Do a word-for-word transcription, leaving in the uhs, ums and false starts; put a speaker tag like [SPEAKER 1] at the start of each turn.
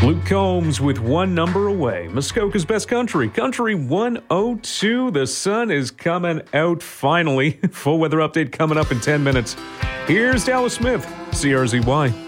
[SPEAKER 1] Luke Combs with one number away. Muskoka's best country. Country one oh two. The sun is coming out finally. Full weather update coming up in ten minutes. Here's Dallas Smith, C R Z Y.